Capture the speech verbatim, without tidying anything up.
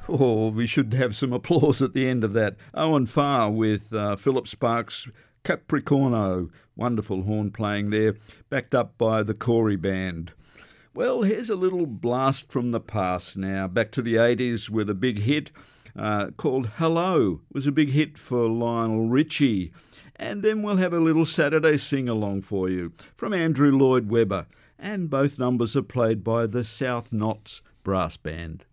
Oh, we should have some applause at the end of that. Owen Farr with uh, Philip Sparks' Capricorno. Wonderful horn playing there, backed up by the Corey Band. Well, here's a little blast from the past now. Back to the eighties with a big hit uh, called Hello. It was a big hit for Lionel Richie. And then we'll have a little Saturday sing-along for you from Andrew Lloyd Webber. And both numbers are played by the South Knots Brass Band.